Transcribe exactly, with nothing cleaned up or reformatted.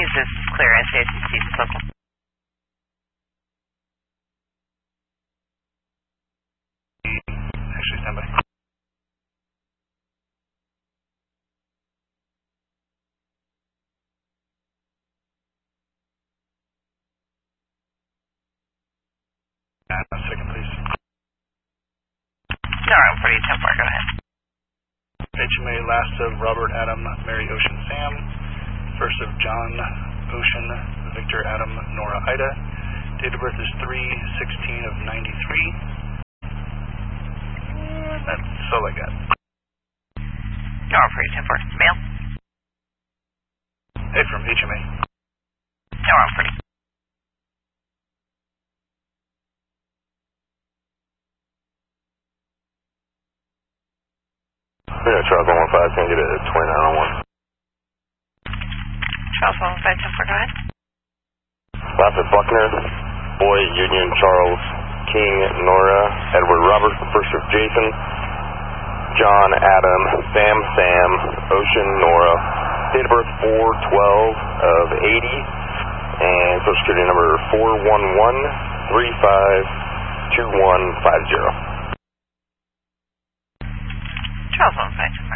This is clear as day sixteen local. Actually, stand by. Uh, one second, please. Tower forty ten four, go ahead. H M A last of Robert Adam Mary Ocean Sam, first of John Ocean Victor Adam Nora Ida. Date of birth is three sixteen of ninety-three. And that's all I got. Tower forty ten four, mail. Hey, from H M A. Tower forty. Yeah, Charles one one five, can you get a twenty-nine on one? Charles one one five ten four, go ahead. Last of Buckner, Boy, Union, Charles, King, Nora, Edward, Robert, first of Jason, John, Adam, Sam, Sam, Ocean, Nora, date of birth four twelve of eighty, and social security number four one one three five two one five zero. Charles one five.